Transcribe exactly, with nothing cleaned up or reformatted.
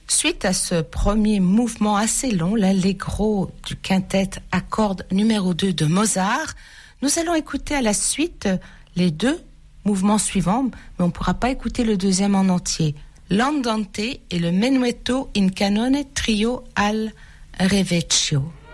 Suite à ce premier mouvement assez long, l'allegro du quintet à cordes numéro deux de Mozart, nous allons écouter à la suite les deux mouvements suivants, mais on ne pourra pas écouter le deuxième en entier. L'Andante et le Menuetto in canone trio al Revecchio.